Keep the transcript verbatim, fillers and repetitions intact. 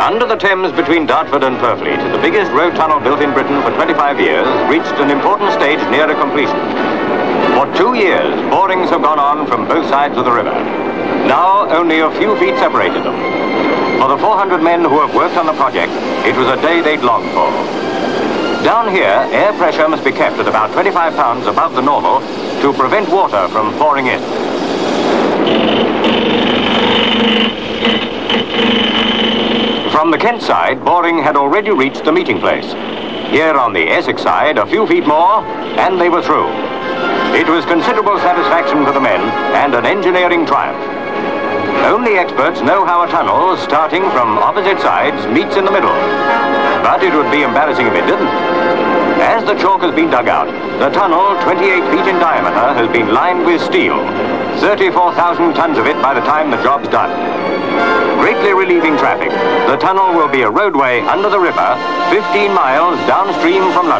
Under the Thames between Dartford and Purfleet, the biggest road tunnel built in Britain for twenty-five years reached an important stage nearer completion. For two years, borings have gone on from both sides of the river. Now, only a few feet separated them. For the four hundred men who have worked on the project, it was a day they'd longed for. Down here, air pressure must be kept at about twenty-five pounds above the normal to prevent water from pouring in. From the Kent side, boring had already reached the meeting place. Here on the Essex side, a few feet more, and they were through. It was considerable satisfaction for the men and an engineering triumph. Only experts know how a tunnel, starting from opposite sides, meets in the middle. But it would be embarrassing if it didn't. As the chalk has been dug out, the tunnel, twenty-eight feet in diameter, has been lined with steel. thirty-four thousand tons of it by the time the job's done. Greatly relieving traffic, the tunnel will be a roadway under the river, fifteen miles downstream from London.